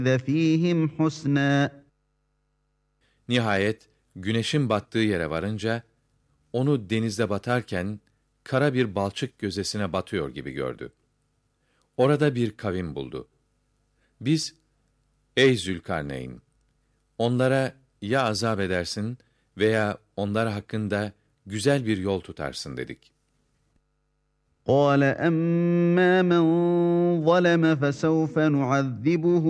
فِيهِمْ حُسْنًا. Nihayet güneşin battığı yere varınca, onu denizde batarken, kara bir balçık gözesine batıyor gibi gördü. Orada bir kavim buldu. Biz, ey Zülkarneyn! Onlara ya azap edersin veya onlar hakkında güzel bir yol tutarsın dedik. قَالَ أَمَّا مَنْ ظَلَمَ فَسَوْفَ نُعَذِّبُهُ